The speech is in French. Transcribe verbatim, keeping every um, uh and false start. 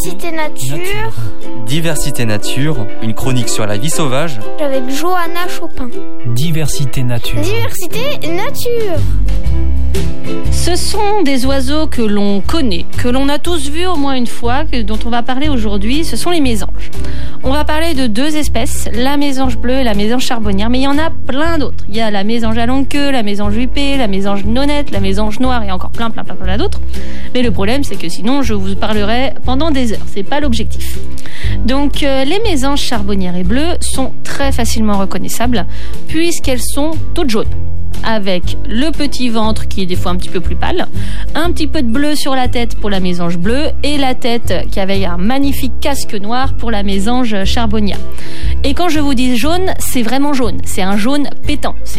Diversité nature. Diversité nature, une chronique sur la vie sauvage. Avec Johanna Chopin. Diversité nature. Diversité nature. Ce sont des oiseaux que l'on connaît, que l'on a tous vus au moins une fois, que, dont on va parler aujourd'hui, ce sont les mésanges. On va parler de deux espèces, la mésange bleue et la mésange charbonnière, mais il y en a plein d'autres. Il y a la mésange à longue queue, la mésange huppée, la mésange nonnette, la mésange noire et encore plein plein plein plein d'autres. Mais le problème, c'est que sinon je vous parlerai pendant des heures, c'est pas l'objectif. Donc euh, les mésanges charbonnières et bleues sont très facilement reconnaissables puisqu'elles sont toutes jaunes, avec le petit ventre qui est des fois un petit peu plus pâle, un petit peu de bleu sur la tête pour la mésange bleue et la tête qui avait un magnifique casque noir pour la mésange charbonnière. Et quand je vous dis jaune, c'est vraiment jaune, c'est un jaune pétant, c'est